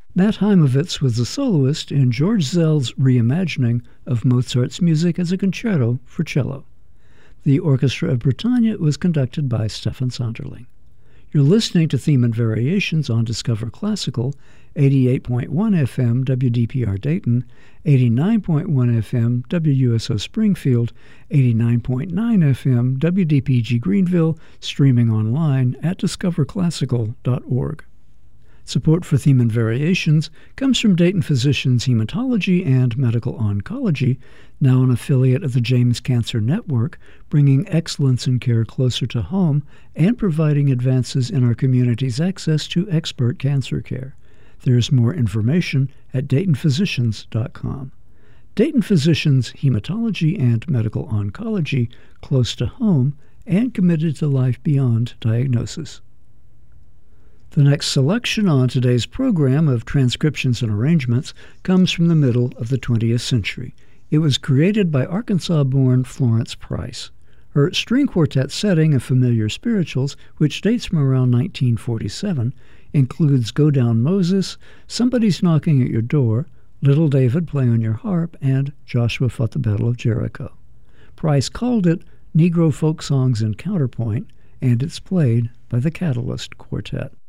Matt Heimovitz was the soloist in George Zell's reimagining of Mozart's music as a concerto for cello. The Orchestra of Bretagne was conducted by Stefan Sonderling. You're listening to Theme and Variations on Discover Classical, 88.1 FM WDPR Dayton, 89.1 FM WUSO Springfield, 89.9 FM WDPG Greenville, streaming online at discoverclassical.org. Support for Theme and Variations comes from Dayton Physicians Hematology and Medical Oncology, now an affiliate of the James Cancer Network, bringing excellence in care closer to home and providing advances in our community's access to expert cancer care. There's more information at DaytonPhysicians.com. Dayton Physicians Hematology and Medical Oncology, close to home and committed to life beyond diagnosis. The next selection on today's program of transcriptions and arrangements comes from the middle of the 20th century. It was created by Arkansas-born Florence Price. Her string quartet setting of familiar spirituals, which dates from around 1947, includes Go Down Moses, Somebody's Knocking at Your Door, Little David Play on Your Harp, and Joshua Fought the Battle of Jericho. Price called it Negro Folk Songs in Counterpoint, and it's played by the Catalyst Quartet.